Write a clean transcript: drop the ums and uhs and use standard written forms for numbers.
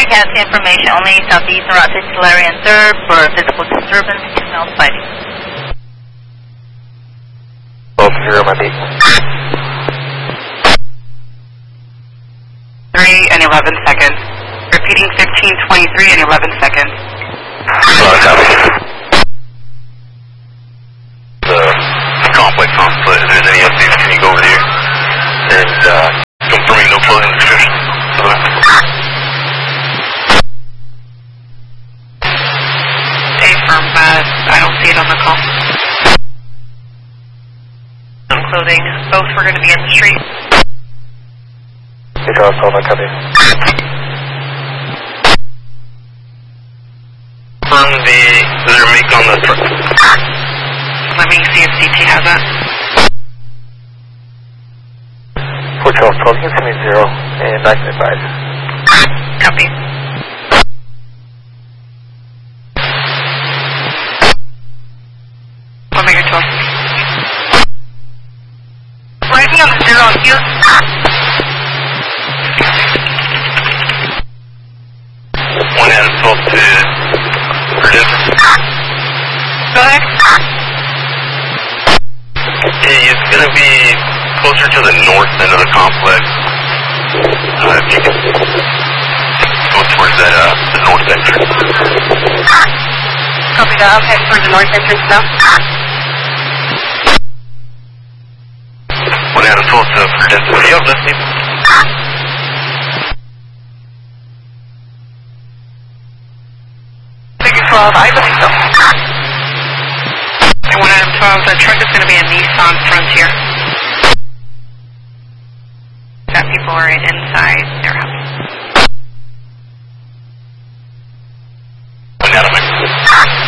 has information only southeast and route 60 Larry and 3rd for physical disturbance, smells fighting. 12-0, my beat. 3 and 11 seconds. Repeating 1523 and 11 seconds. Copy. The complex on foot, if there's any updates, can you go over there and confirming no closing restrictions? Affirm, I don't see it on the call. Clothing, both were going to be in the street. Okay, Charles, hold on, copy. Confirm the make on the truck. Let me see if CT has that. 4 Charles, 12, you can send me 0 and 9.5. Copy. Omega 12. Writing on the 0 on you. 1 Adam 12 to Verdun. Go ahead. It's going to be closer to the north end of the complex. If you can go towards that, the north entrance. Copy that. I'll head towards the north entrance now. 1 Adam 12 to Verdun. Do you have listening? Figure 12, I believe so. And 1 Adam 12, the truck is going to be a Nissan Frontier. That people are inside their